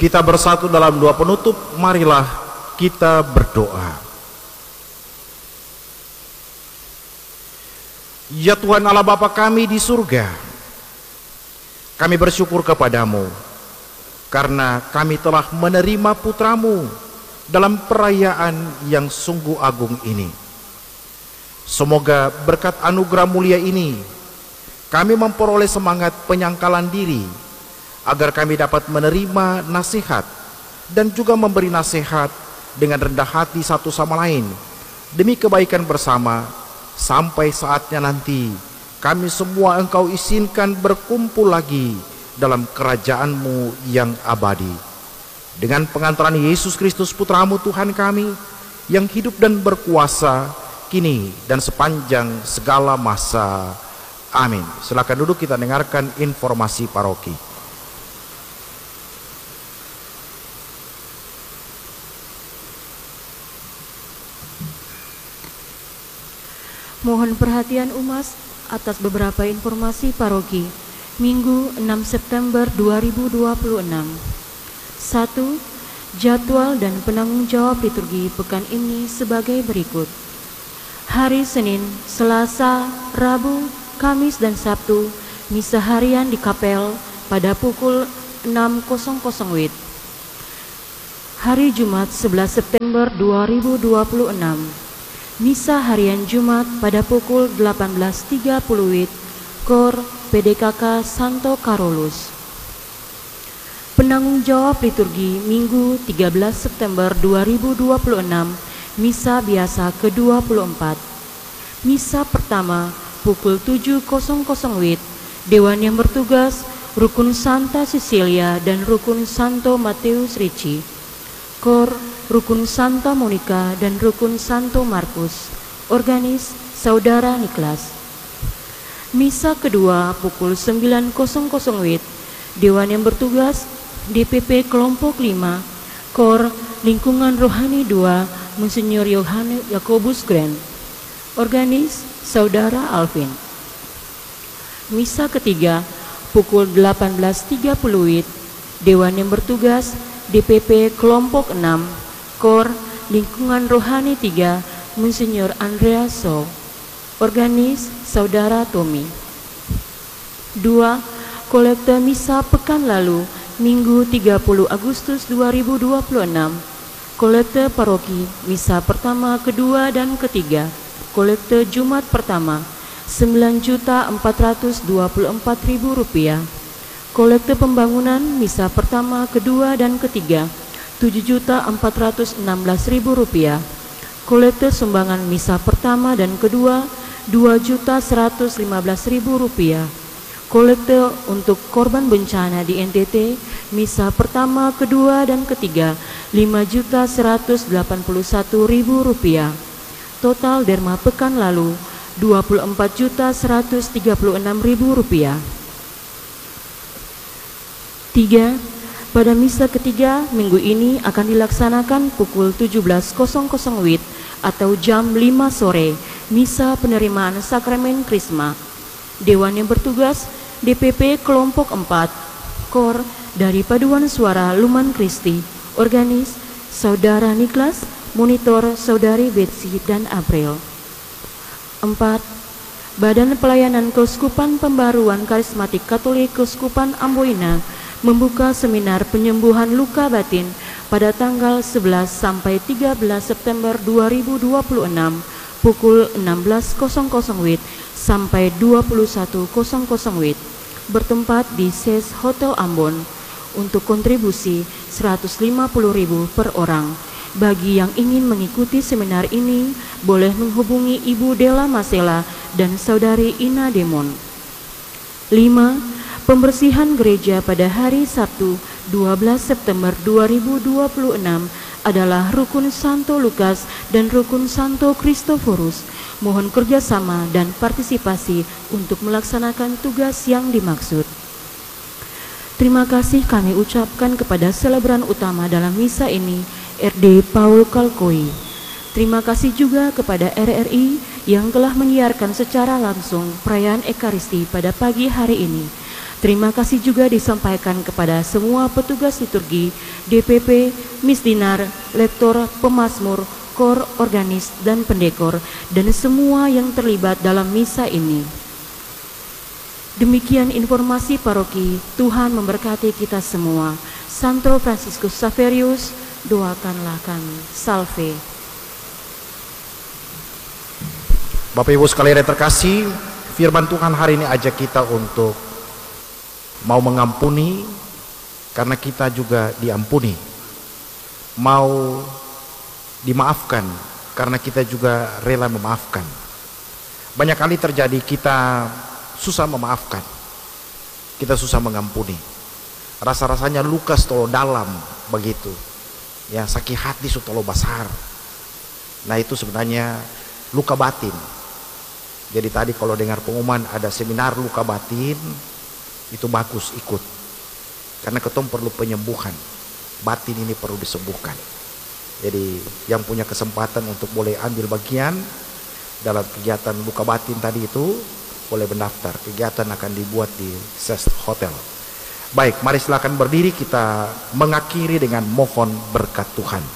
Kita bersatu dalam doa penutup, marilah kita berdoa. Ya Tuhan Allah Bapa kami di surga, kami bersyukur kepadamu karena kami telah menerima putramu dalam perayaan yang sungguh agung ini. Semoga berkat anugerah mulia ini kami memperoleh semangat penyangkalan diri, agar kami dapat menerima nasihat dan juga memberi nasihat dengan rendah hati satu sama lain demi kebaikan bersama, sampai saatnya nanti kami semua Engkau izinkan berkumpul lagi dalam kerajaan-Mu yang abadi. Dengan pengantaran Yesus Kristus Putramu Tuhan kami, yang hidup dan berkuasa kini dan sepanjang segala masa. Amin. Silakan duduk, kita dengarkan informasi paroki. Mohon perhatian umat atas beberapa informasi paroki Minggu 6 September 2026. 1. Jadwal dan penanggung jawab liturgi pekan ini sebagai berikut. Hari Senin, Selasa, Rabu, Kamis dan Sabtu, misa harian di kapel pada pukul 6.00 WIB. Hari Jumat 11 September 2026. Misa harian Jumat pada pukul 18.30 WIB, KOR PDKK Santo Carolus. Penanggung jawab liturgi Minggu 13 September 2026, misa biasa ke-24. Misa pertama pukul 7.00 WIB, Dewan yang bertugas Rukun Santa Cecilia dan Rukun Santo Mateus Ricci, KOR Rukun Santa Monica dan Rukun Santo Markus, organis Saudara Niklas. Misa kedua pukul 9.00 WIB, Dewan yang bertugas DPP Kelompok 5, KOR Lingkungan Rohani 2, Monsinyur Yohanes Yakobus Grand, organis Saudara Alvin. Misa ketiga pukul 18.30 WIB, Dewan yang bertugas DPP Kelompok 6, KOR Lingkungan Rohani 3, Monsinyur Andreas So, organis Saudara Tommy. 2. Kolekte misa pekan lalu, Minggu 30 Agustus 2026. Kolekte paroki, misa pertama, kedua, dan ketiga. Kolekte Jumat pertama, Rp9.424.000. Kolekte pembangunan, misa pertama, kedua, dan ketiga, Rp7.416.000. Kolekte sumbangan misa pertama dan kedua, Rp2.115.000. Kolekte untuk korban bencana di NTT, misa pertama, kedua, dan ketiga, Rp5.181.000. Total derma pekan lalu, Rp24.136.000. 3. Pada misa ketiga minggu ini akan dilaksanakan pukul 17.00 WIB atau jam 5 sore, misa penerimaan sakramen Krisma. Dewan yang bertugas DPP Kelompok 4, KOR dari Paduan Suara Luman Kristi, organis Saudara Niklas, monitor Saudari Betsy dan April. 4. Badan Pelayanan Keuskupan Pembaruan Karismatik Katolik Keuskupan Amboina membuka seminar penyembuhan luka batin pada tanggal 11 sampai 13 September 2026 pukul 16.00 WIB sampai 21.00 WIB, bertempat di SES Hotel Ambon. Untuk kontribusi Rp150.000 per orang. Bagi yang ingin mengikuti seminar ini boleh menghubungi Ibu Della Masela dan Saudari Ina Demon. 5. Pembersihan gereja pada hari Sabtu 12 September 2026 adalah Rukun Santo Lukas dan Rukun Santo Kristoforus. Mohon kerjasama dan partisipasi untuk melaksanakan tugas yang dimaksud. Terima kasih kami ucapkan kepada selebran utama dalam misa ini, RD Paul Kalkoi. Terima kasih juga kepada RRI yang telah menyiarkan secara langsung perayaan Ekaristi pada pagi hari ini. Terima kasih juga disampaikan kepada semua petugas liturgi, DPP, Misdinar, lektor, pemazmur, kor, organis, dan pendekor, dan semua yang terlibat dalam misa ini. Demikian informasi paroki. Tuhan memberkati kita semua. Santo Fransiskus Xaverius, doakanlah kami. Salve. Bapak Ibu sekalian yang terkasih, firman Tuhan hari ini ajak kita untuk mau mengampuni karena kita juga diampuni, mau dimaafkan karena kita juga rela memaafkan. Banyak kali terjadi kita susah memaafkan, kita susah mengampuni, rasa-rasanya luka stolo dalam begitu ya, sakit hati stolo besar. Nah itu sebenarnya luka batin. Jadi tadi kalau dengar pengumuman ada seminar luka batin, itu bagus ikut, karena ketom perlu penyembuhan batin, ini perlu disembuhkan. Jadi yang punya kesempatan untuk boleh ambil bagian dalam kegiatan luka batin tadi itu boleh mendaftar. Kegiatan akan dibuat di Ses Hotel. Baik, mari silakan berdiri, kita mengakhiri dengan mohon berkat Tuhan.